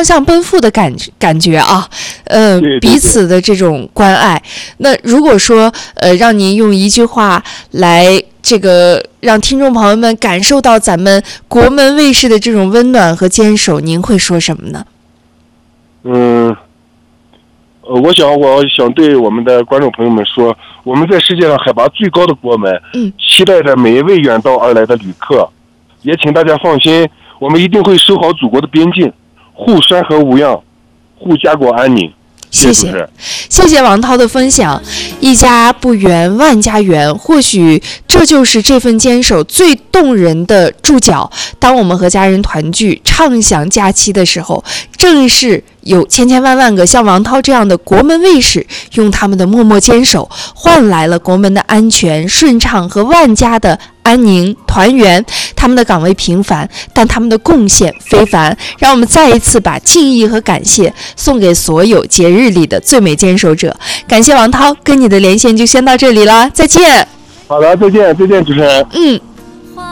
双向奔赴的感觉啊，彼此的这种关爱。那如果说让您用一句话来这个让听众朋友们感受到咱们国门卫士的这种温暖和坚守，您会说什么呢？ 我想对我们的观众朋友们说，我们在世界上海拔最高的国门，期待着每一位远道而来的旅客，也请大家放心，我们一定会守好祖国的边境，护山河无恙，护家国安宁。 谢谢王涛的分享。一家不圆万家圆，或许这就是这份坚守最动人的注脚。当我们和家人团聚畅享假期的时候，正是有千千万万个像王涛这样的国门卫士，用他们的默默坚守换来了国门的安全顺畅和万家的安宁团圆。他们的岗位平凡，但他们的贡献非凡。让我们再一次把敬意和感谢送给所有节日里的最美坚守者。感谢王涛，跟你的连线就先到这里了，再见。 好的，再见，主持人。